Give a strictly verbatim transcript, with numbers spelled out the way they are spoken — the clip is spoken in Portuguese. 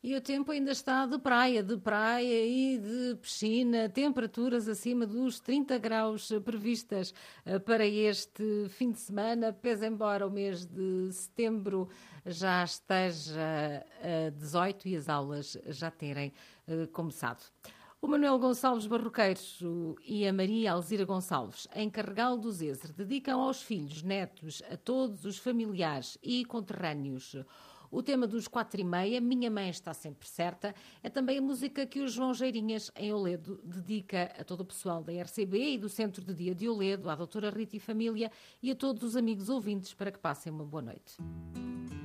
E o tempo ainda está de praia, de praia e de piscina, temperaturas acima dos trinta graus previstas para este fim de semana, pese embora o mês de setembro já esteja a dezoito e as aulas já terem uh, começado. O Manuel Gonçalves Barroqueiros e a Maria Alzira Gonçalves, em Carregal do Zezer, dedicam aos filhos, netos, a todos os familiares e conterrâneos o tema dos quatro e meia, Minha Mãe Está Sempre Certa, é também a música que o João Geirinhas, em Oledo, dedica a todo o pessoal da R C B e do Centro de Dia de Oledo, à doutora Rita e família e a todos os amigos ouvintes para que passem uma boa noite.